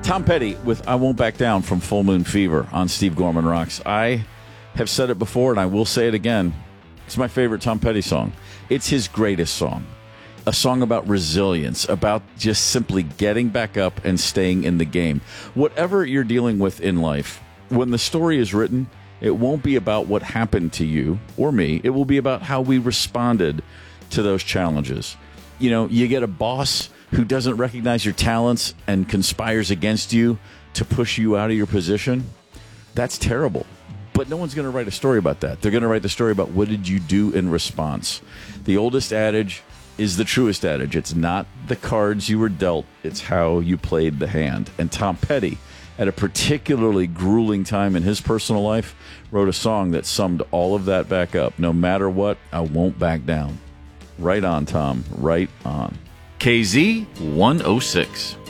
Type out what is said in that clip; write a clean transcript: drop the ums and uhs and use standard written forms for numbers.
Tom Petty with I Won't Back Down from Full Moon Fever on Steve Gorman Rocks. I have said it before, and I will say it again. It's my favorite Tom Petty song. It's his greatest song. A song about resilience, about just simply getting back up and staying in the game. Whatever you're dealing with in life, when the story is written, it won't be about what happened to you or me. It will be about how we responded to those challenges. You know, you get a boss who doesn't recognize your talents and conspires against you to push you out of your position. That's terrible. But no one's going to write a story about that. They're going to write the story about what did you do in response. The oldest adage is the truest adage. It's not the cards you were dealt, it's how you played the hand. And Tom Petty, at a particularly grueling time in his personal life, wrote a song that summed all of that back up. No matter what, I won't back down. Right on, Tom. Right on. KZ 106.